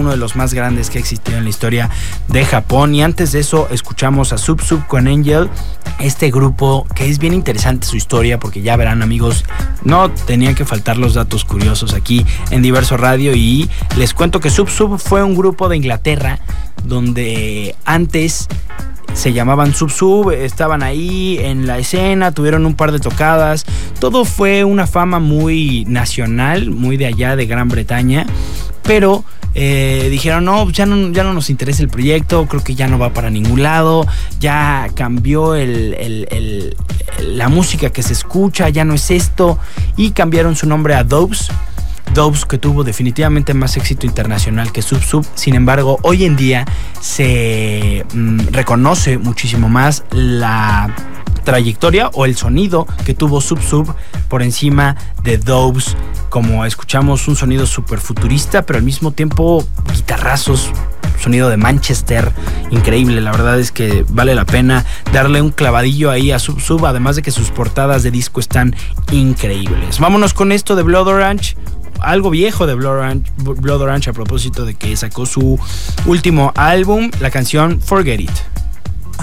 uno de los más grandes que ha existido en la historia de Japón. Y antes de eso escuchamos a Sub Sub con Angel, este grupo que es bien interesante su historia, porque ya verán, amigos, no tenían que faltar los datos curiosos aquí en Diverso Radio. Y les cuento que Sub Sub fue un grupo de Inglaterra donde antes se llamaban Sub Sub, estaban ahí en la escena, tuvieron un par de tocadas, todo fue una fama muy nacional, muy de allá de Gran Bretaña, pero dijeron no, ya no nos interesa el proyecto, creo que ya no va para ningún lado, ya cambió la música que se escucha, ya no es esto, y cambiaron su nombre a Doves, que tuvo definitivamente más éxito internacional que Sub Sub. Sin embargo, hoy en día se reconoce muchísimo más la trayectoria o el sonido que tuvo Sub Sub por encima de Doves. Como escuchamos, un sonido súper futurista, pero al mismo tiempo guitarrazos, sonido de Manchester, increíble. La verdad es que vale la pena darle un clavadillo ahí a Sub Sub, además de que sus portadas de disco están increíbles. Vámonos con esto de Blood Orange, algo viejo de Blood Orange a propósito de que sacó su último álbum, la canción Forget It.